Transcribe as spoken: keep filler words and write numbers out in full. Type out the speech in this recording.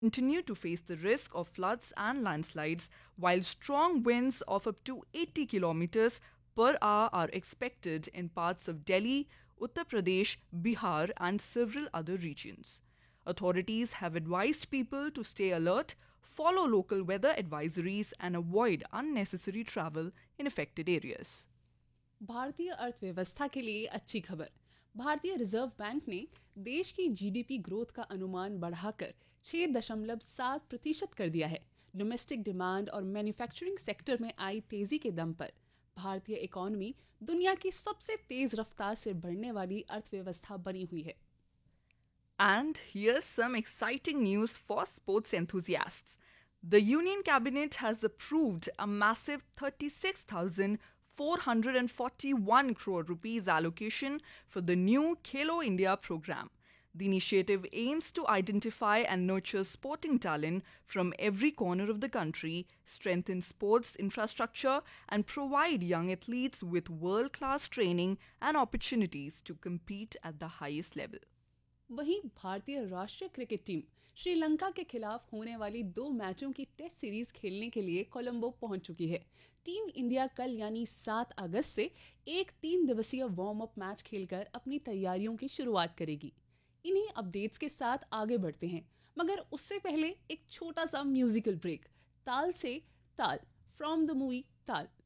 continue to face the risk of floods and landslides, while strong winds of up to eighty kilometers per hour are expected in parts of Delhi, Uttar Pradesh, Bihar, and several other regions. Authorities have advised people to stay alert, follow local weather advisories, and avoid unnecessary travel in affected areas. भारतीय अर्थव्यवस्था के लिए अच्छी खबर। भारतीय reserve bank ने देश की जीडीपी ग्रोथ का अनुमान बढ़ाकर छह दशमलव सात प्रतिशत कर दिया है। डोमेस्टिक डिमांड और मैन्युफैक्चरिंग सेक्टर में आई तेजी के दम पर भारतीय इकोनॉमी दुनिया की सबसे तेज रफ्तार से बढ़ने वाली अर्थव्यवस्था बनी हुई है। And here's some exciting news for sports enthusiasts. The Union Cabinet has approved a massive thirty-six thousand four hundred forty-one crore rupees allocation for the new Khelo India program. The initiative aims to identify and nurture sporting talent from every corner of the country, strengthen sports infrastructure, and provide young athletes with world class training and opportunities to compete at the highest level. वहीं भारतीय राष्ट्रीय cricket team Sri Lanka के खिलाफ होने वाली दो मैचों की टेस्ट सीरीज खेलने के लिए कोलंबो पहुंच चुकी है। टीम इंडिया कल यानी सात अगस्त से एक तीन दिवसीय वार्म अप मैच खेलकर अपनी तैयारियों की शुरुआत करेगी। इन्हीं अपडेट्स के साथ आगे बढ़ते हैं, मगर उससे पहले एक छोटा सा म्यूजिकल ब्रेक। ताल से ताल फ्रॉम द मूवी ताल।